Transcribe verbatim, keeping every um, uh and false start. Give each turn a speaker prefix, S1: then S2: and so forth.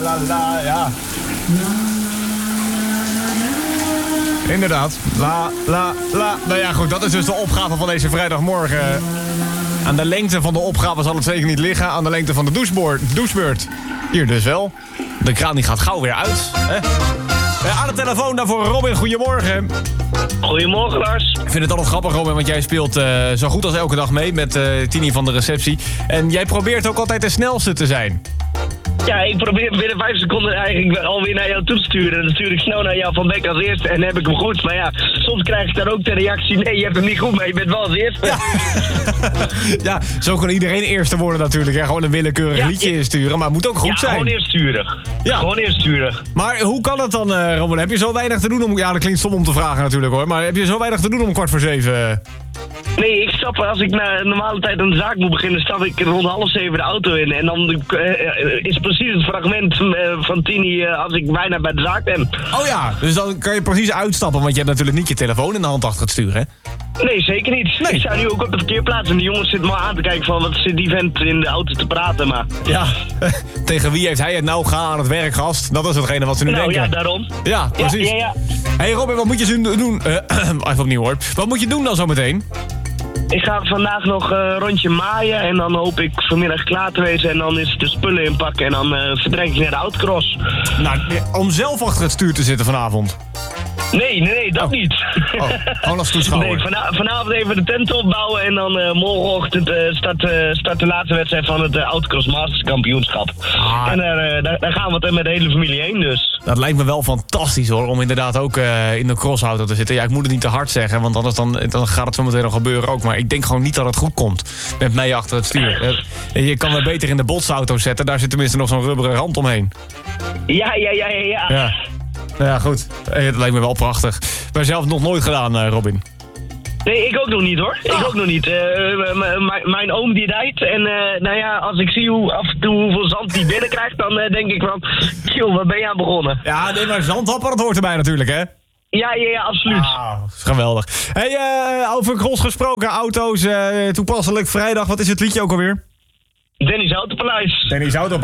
S1: La la, ja. Inderdaad. La, la, la. Nou ja, goed, dat is dus de opgave van deze vrijdagmorgen. Aan de lengte van de opgave zal het zeker niet liggen. Aan de lengte van de doucheboard, douchebeurt. Hier dus wel. De kraan die gaat gauw weer uit. Hè? Aan de telefoon daarvoor Robin, goedemorgen.
S2: Goedemorgen, Lars.
S1: Ik vind het altijd grappig, Robin, want jij speelt uh, zo goed als elke dag mee met uh, Tini van de receptie. En jij probeert ook altijd de snelste te zijn.
S2: Ja, ik probeer binnen vijf seconden eigenlijk alweer naar jou toe te sturen. En dan stuur ik snel naar jou van Beck als eerste en dan heb ik hem goed. Maar ja, soms krijg ik dan ook de reactie, nee, je hebt hem niet goed, maar je bent wel als eerste.
S1: Ja, ja, zo kan iedereen eerste worden natuurlijk. Hè? Gewoon een willekeurig ja, liedje insturen, maar het moet ook goed
S2: ja,
S1: zijn.
S2: Gewoon eerst sturen. Ja, gewoon eerst sturen.
S1: Maar hoe kan het dan, uh, Robin? Heb je zo weinig te doen om... Ja, dat klinkt stom om te vragen natuurlijk hoor. Maar heb je zo weinig te doen om kwart voor zeven...
S2: Nee, ik stap, als ik na een normale tijd aan de zaak moet beginnen, stap ik rond half zeven de auto in. En dan uh, is precies het fragment uh, van Tini uh, als ik bijna bij de zaak ben.
S1: Oh ja, dus dan kan je precies uitstappen, want je hebt natuurlijk niet je telefoon in de hand achter het stuur, hè?
S2: Nee, zeker niet. Nee. Ik sta nu ook op de verkeerplaats en de jongens zitten me aan te kijken van wat zit die vent in de auto te praten, maar...
S1: Ja, tegen wie heeft hij het nou? Ga aan het werk, gast. Dat is hetgene wat ze nu
S2: nou,
S1: denken.
S2: Nou ja, daarom.
S1: Ja, precies.
S2: Ja, ja, ja.
S1: Hey Robin, wat moet je zo doen? Uh, even opnieuw hoor. Wat moet je doen dan zometeen?
S2: Ik ga vandaag nog een rondje maaien en dan hoop ik vanmiddag klaar te wezen en dan is de spullen inpakken en dan uh, vertrek ik naar de autocross.
S1: Nou, om zelf achter het stuur te zitten vanavond?
S2: Nee, nee, nee, dat
S1: oh.
S2: niet.
S1: Oh, gewoon als toeschouwer.
S2: Nee, vana- vanavond even de tent opbouwen en dan uh, morgenochtend uh, start, uh, start de laatste wedstrijd van het uh, Autocross Masters kampioenschap. Ah. En uh, daar, daar gaan we het met de hele familie heen dus.
S1: Dat lijkt me wel fantastisch hoor, om inderdaad ook uh, in de crossauto te zitten. Ja, ik moet het niet te hard zeggen, want anders dan, dan gaat het zo meteen nog gebeuren ook. Maar ik denk gewoon niet dat het goed komt met mij achter het stuur. Uh, je kan me beter in de botsauto zetten, daar zit tenminste nog zo'n rubberen rand omheen.
S2: Ja, ja, ja, ja, ja.
S1: Ja. Nou ja, goed. Het lijkt me wel prachtig. Maar zelf nog nooit gedaan, uh, Robin.
S2: Nee, ik ook nog niet hoor. Ik
S1: ah.
S2: ook nog niet. Uh, m- m- mijn oom die rijdt en uh, nou ja, als ik zie hoe, af en toe hoeveel zand die binnenkrijgt, dan uh, denk ik van, joh, waar ben je aan begonnen?
S1: Ja, nee, maar zandhapper, dat hoort erbij natuurlijk, hè?
S2: Ja, ja, ja, absoluut.
S1: Ah, geweldig. Hey, uh, over cross gesproken, auto's, uh, toepasselijk vrijdag, wat is het liedje ook alweer?
S2: Denny's Autopaleis.
S1: Denny's Autopaleis.